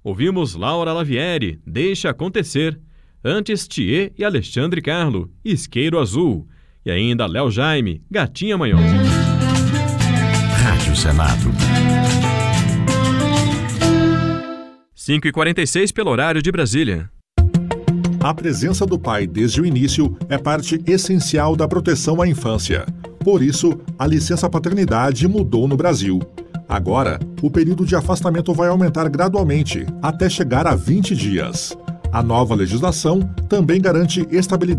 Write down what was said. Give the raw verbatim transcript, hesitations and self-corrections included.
Ouvimos Laura Lavieri, Deixa Acontecer. Antes, Thier e Alexandre Carlo, Isqueiro Azul. E ainda Léo Jaime, Gatinha Manhosa. Rádio Senado. cinco e quarenta e seis pelo horário de Brasília. A presença do pai desde o início é parte essencial da proteção à infância. Por isso, a licença paternidade mudou no Brasil. Agora, o período de afastamento vai aumentar gradualmente, até chegar a vinte dias. A nova legislação também garante estabilidade